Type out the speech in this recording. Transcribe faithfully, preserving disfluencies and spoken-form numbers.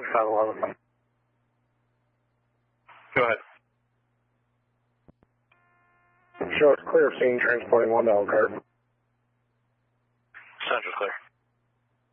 five eleven. Go ahead. Show us clear of scene, transporting one to Elkhart. Central clear.